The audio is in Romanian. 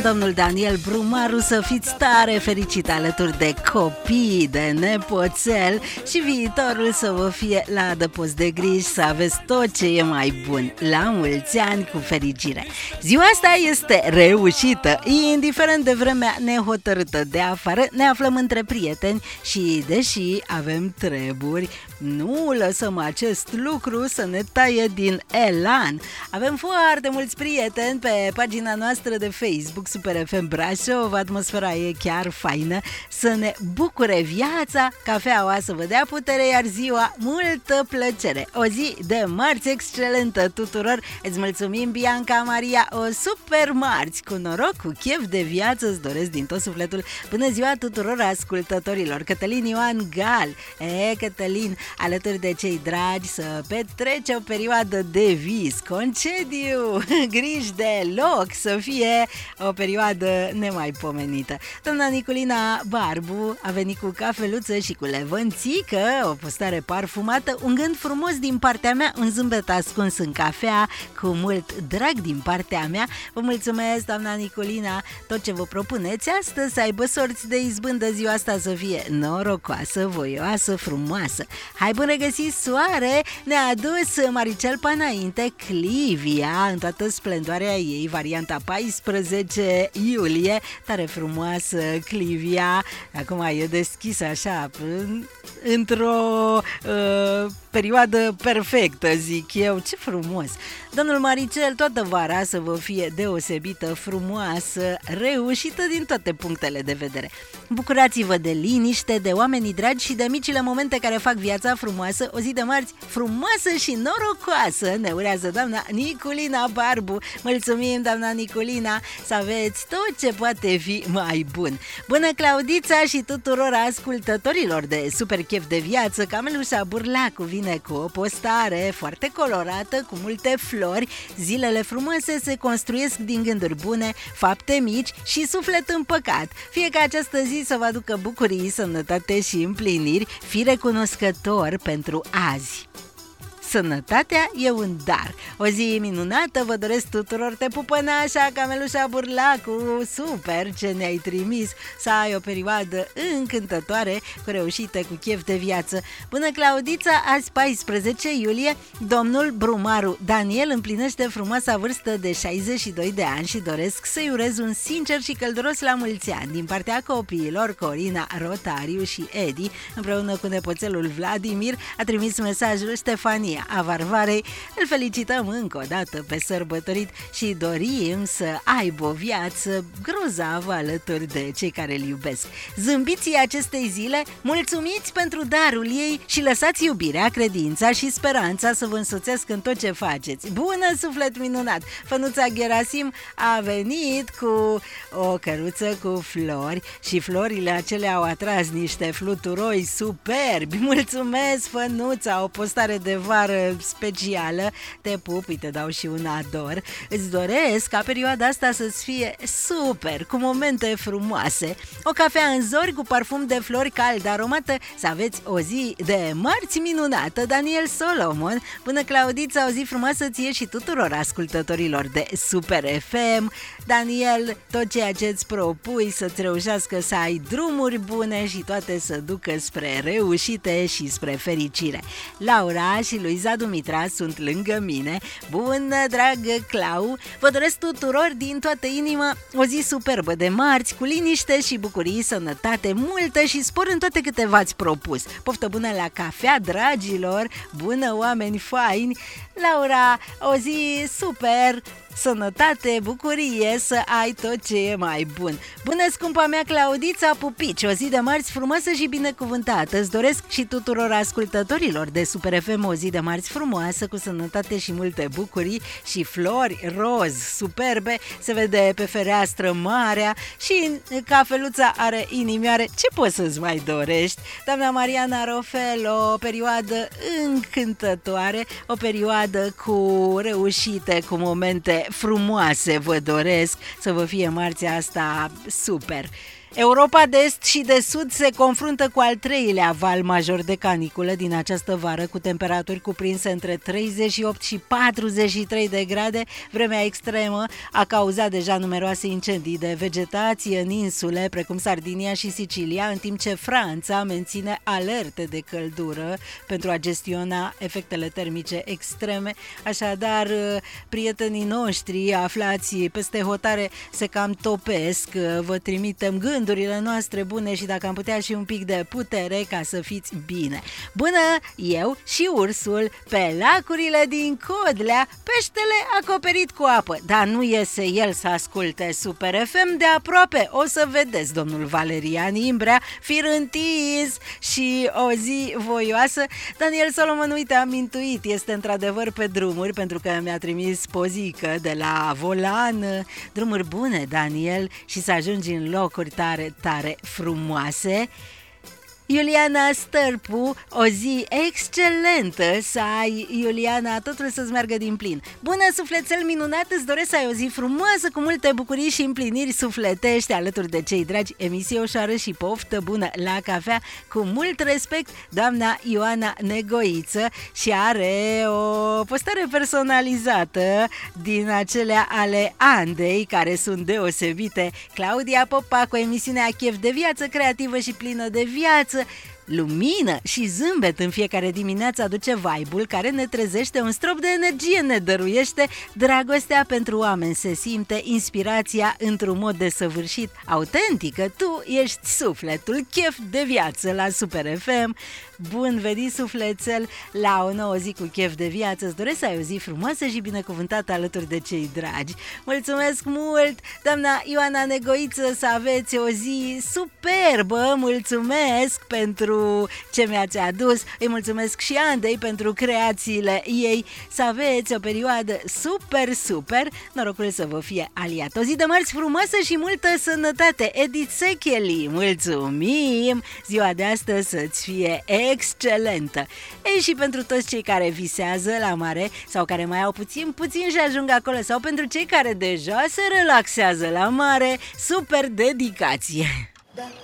Domnul Daniel Brumaru, să fiți tare fericit alături de copii, de nepoțel și viitorul să vă fie la adăpost de griji, să aveți tot ce e mai bun. La mulți ani cu fericire! Ziua asta este reușită, indiferent de vremea nehotărâtă de afară, ne aflăm între prieteni și, deși avem treburi, nu lăsăm acest lucru să ne taie din elan. Avem foarte mulți prieteni pe pagina noastră de Facebook Super FM Brașov, atmosfera e chiar faină, să ne bucure viața, cafeaua să vă dea putere, iar ziua multă plăcere. O zi de marți excelentă tuturor, îți mulțumim Bianca Maria, o super marți, cu noroc, cu chef de viață, îți doresc din tot sufletul. Bună ziua tuturor ascultătorilor, Cătălin Ioan Gal, Cătălin, alături de cei dragi să petrece o perioadă de vis, concediu, griji de loc, să fie o perioadă nemaipomenită. Doamna Niculina Barbu a venit cu cafeluță și cu levănțică, o postare parfumată, un gând frumos din partea mea, un zâmbet ascuns în cafea, cu mult drag din partea mea. Vă mulțumesc, doamna Niculina, tot ce vă propuneți astăzi, să aibă sorți de izbândă, ziua asta să fie norocoasă, voioasă, frumoasă. Hai, bun regăsit, soare! Ne-a adus Maricel Panainte, Clivia, în toată splendoarea ei, varianta 14 iulie, tare frumoasă Clivia, acum e deschisă așa, într-o perioadă perfectă, zic eu, ce frumos! Domnul Maricel, toată vara să vă fie deosebită, frumoasă, reușită din toate punctele de vedere. Bucurați-vă de liniște, de oamenii dragi și de micile momente care fac viața frumoasă. O zi de marți frumoasă și norocoasă ne urează doamna Niculina Barbu. Mulțumim, doamna Niculina, să aveți tot ce poate fi mai bun. Bună, Claudița, și tuturor ascultătorilor de Super Chef de Viață. Camelușa Burlacu vine cu o postare foarte colorată, cu multe flori. Zilele frumoase se construiesc din gânduri bune, fapte mici și suflet împăcat. Fie ca această zi să vă aducă bucurii, sănătate și împliniri, fi recunoscător pentru azi. Sănătatea e un dar. O zi minunată vă doresc tuturor. Te pupă nașa, Camelușa Burlacu. Super ce ne-ai trimis. Să ai o perioadă încântătoare, cu reușită, cu chef de viață. Bună, Claudița, azi 14 iulie, domnul Brumaru Daniel împlinește frumoasa vârstă de 62 de ani și doresc să-i urez un sincer și călduros la mulți ani din partea copiilor. Corina, Rotariu și Edi, împreună cu nepoțelul Vladimir, a trimis mesajul Ștefania a Varvarei. Îl felicităm încă o dată pe sărbătorit și dorim să aibă o viață grozavă alături de cei care îl iubesc. Zâmbiți acestei zile, mulțumiți pentru darul ei și lăsați iubirea, credința și speranța să vă însoțească în tot ce faceți. Bună, suflet minunat! Fănuța Gerasim a venit cu o căruță cu flori și florile acelea au atras niște fluturoi superbi. Mulțumesc, Fănuța, o postare de vară specială. Te pup, te dau și un ador. Îți doresc ca perioada asta să-ți fie super, cu momente frumoase. O cafea în zori cu parfum de flori cald aromată, să aveți o zi de marți minunată. Daniel Solomon. Bună, Claudița, o zi frumoasă ție și tuturor ascultătorilor de Super FM. Daniel, tot ceea ce îți propui să-ți reușească, să ai drumuri bune și toate să ducă spre reușite și spre fericire. Laura și Luiza Dumitra sunt lângă mine. Bună, dragă Clau! Vă doresc tuturor din toată inima o zi superbă de marți, cu liniște și bucurii, sănătate multă și spor în toate câte v-ați propus. Poftă bună la cafea, dragilor! Bună, oameni faini! Laura, o zi super! Sănătate, bucurie, să ai tot ce e mai bun. Bună, scumpa mea Claudița, pupici, o zi de marți frumoasă și binecuvântată. Îți doresc și tuturor ascultătorilor de Super FM o zi de marți frumoasă, cu sănătate și multe bucurii și flori roz superbe. Se vede pe fereastră marea și cafeluța are inimioare. Ce poți să-ți mai dorești? Doamna Mariana Rofel, o perioadă încântătoare, o perioadă cu reușite, cu momente frumoase vă doresc, să vă fie marțea asta super. Europa de Est și de Sud se confruntă cu al treilea val major de caniculă din această vară, cu temperaturi cuprinse între 38 și 43 de grade. Vremea extremă a cauzat deja numeroase incendii de vegetație în insule, precum Sardinia și Sicilia, în timp ce Franța menține alerte de căldură pentru a gestiona efectele termice extreme. Așadar, prietenii noștri aflați peste hotare se cam topesc. Vă trimitem gândurile noastre bune și dacă am putea și un pic de putere ca să fiți bine. Bună, eu și ursul pe lacurile din Codlea, peștele acoperit cu apă, dar nu iese el să asculte Super FM de aproape. O să vedeți, domnul Valerian Imbrea, fir întins și o zi voioasă. Daniel Solomon, uite, am intuit, este într-adevăr pe drumuri, pentru că mi-a trimis pozică de la volan. Drumuri bune, Daniel, și să ajungi în locuri tare, tare frumoase. Iuliana Stărpu, o zi excelentă să ai, Iuliana, totul să-ți meargă din plin. Bună, sufletel minunat, îți doresc să ai o zi frumoasă, cu multe bucurii și împliniri sufletești alături de cei dragi. Emisie ușoară și poftă bună la cafea, cu mult respect, doamna Ioana Negoiță, și are o postare personalizată din acelea ale Andei, care sunt deosebite. Claudia Popa cu emisiunea Chef de viață, creativă și plină de viață. Lumină și zâmbet în fiecare dimineață aduce vibe-ul care ne trezește un strop de energie, ne dăruiește dragostea pentru oameni, se simte inspirația într-un mod desăvârșit, autentică. Tu ești sufletul, chef de viață la Super FM. Bun venit, sufletel, la o nouă zi cu chef de viață. Îți doresc să ai o zi frumoasă și binecuvântată alături de cei dragi. Mulțumesc mult, doamna Ioana Negoiță, să aveți o zi superbă. Mulțumesc pentru ce mi-ați adus. Îi mulțumesc și Andei pentru creațiile ei. Să aveți o perioadă super, super. Norocul să vă fie aliat. O zi de marți frumoasă și multă sănătate. Edith Secheli, mulțumim. Ziua de astăzi să-ți fie excelentă. Ei, și pentru toți cei care visează la mare sau care mai au puțin și ajung acolo, sau pentru cei care deja se relaxează la mare, super dedicație!